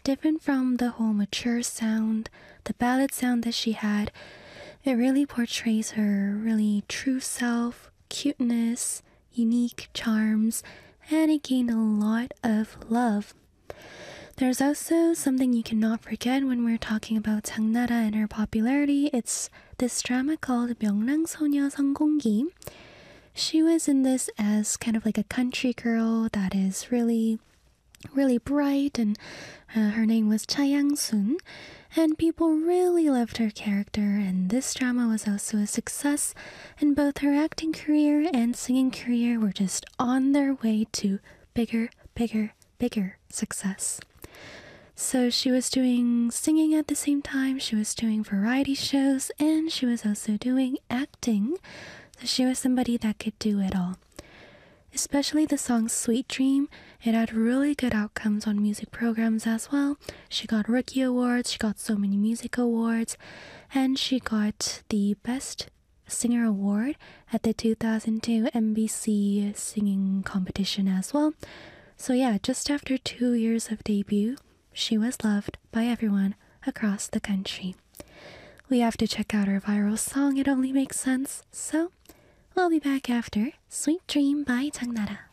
different from the whole mature sound, the ballad sound that she had. It really portrays her really true self, cuteness, unique charms, and it gained a lot of love. There's also something you cannot forget when we're talking about 장나라 and her popularity. It's this drama called 명랑소녀 성공기. She was in this as kind of like a country girl that is really bright, and her name was Cha Yang-sun, and people really loved her character, and this drama was also a success, and both her acting career and singing career were just on their way to bigger success. So she was doing singing at the same time, she was doing variety shows, and she was also doing acting. So she was somebody that could do it all. Especially the song Sweet Dream, it had really good outcomes on music programs as well. She got Rookie Awards, she got so many music awards, and she got the Best Singer Award at the 2002 MBC Singing Competition as well. So yeah, just after 2 years of debut, she was loved by everyone across the country. We have to check out her viral song, It Only Makes Sense, so we'll be back after Sweet Dream by 장나라.